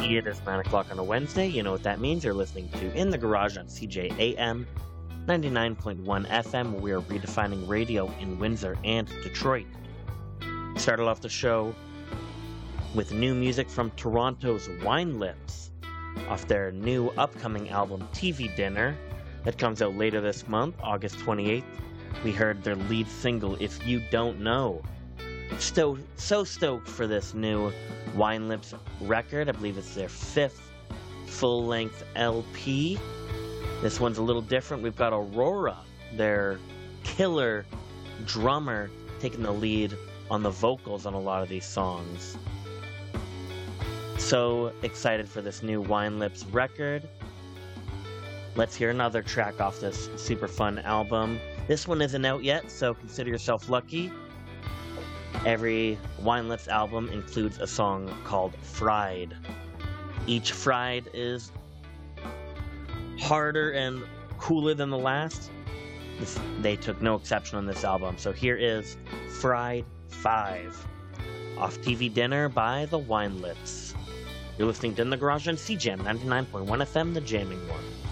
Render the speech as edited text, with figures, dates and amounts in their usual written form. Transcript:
It is 9 o'clock on a Wednesday. You know what that means. You're listening to In the Garage on CJAM 99.1 FM, where we are redefining radio in Windsor and Detroit. Started off the show with new music from Toronto's Wine Lips off their new upcoming album TV Dinner that comes out later this month, August 28th. We heard their lead single, If You Don't Know. So stoked for this new Wine Lips record. I believe it's their 5th full-length LP. This one's a little different. We've got Aurora, their killer drummer, taking the lead on the vocals on a lot of these songs. So excited for this new Wine Lips record. Let's hear another track off this super fun album. This one isn't out yet, so consider yourself lucky. Every Wine Lips album includes a song called Fried. Each Fried is harder and cooler than the last. They took no exception on this album. So here is Fried 5 off TV Dinner by the Wine Lips. You're listening to In the Garage on CJAM 99.1 FM, the jamming one.